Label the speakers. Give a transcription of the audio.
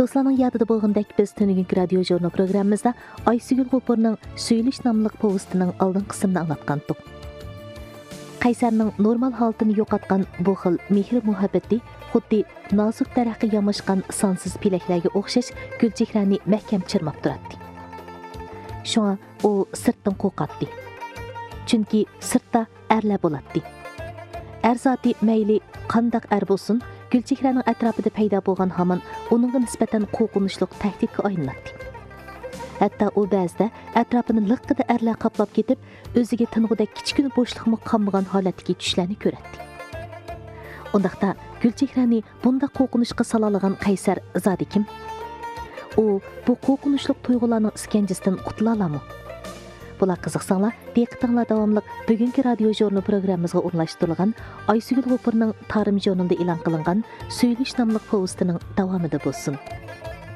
Speaker 1: Dostlarning yadida bo'lgandek biz tungi radio jurnal programmamizda Aysugul G'ofurning Söyleş nomli povestining oldin qismini anglatgandik. Qaysarning normal holatini yo'qotgan bu xil mehr muhabbati xuddi nozik daraxtga yamashgan sonsiz pilaklarga o'xshash gulchehlarni mahkam chirmab turadi. Shunga u sirtdan qo'rqatdi. Chunki sirtda erlar bo'ladi. Er zoti mayli qandaq er bo'lsin, gulchehlarning atrofida paydo bo'lgan hamon uningga nisbatan qo'rqinchli tahdidga aylanadi. Hatto u ba'zida atrofini liqqida erlar qoplab ketib, o'ziga ting'udek kichkina bo'shliqmi qolmagan holatdagi tushlarni ko'radi. Undaqda gulchehlarni bunda qo'rqinchga solalagan Qaysar zodi kim? U bu qo'rqinchli tuyg'ularning iskanjasidan qutula oladimi? Bular qiziqsanglar, diqqatinglar davomli bugungi radio jurnal programmamizga o'rnashtirilgan Aysugul G'ofurning Tarim jurnalida e'lon qilingan Söyleş nomli povestining davomida bo'lsin.